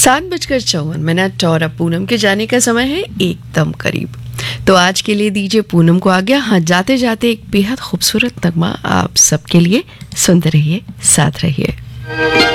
7:54 और अब पूनम के जाने का समय है एकदम करीब। तो आज के लिए दीजिए पूनम को आज्ञा। हाँ, जाते जाते एक बेहद खूबसूरत नगमा आप सबके लिए सुनते रहिए, साथ रहिए।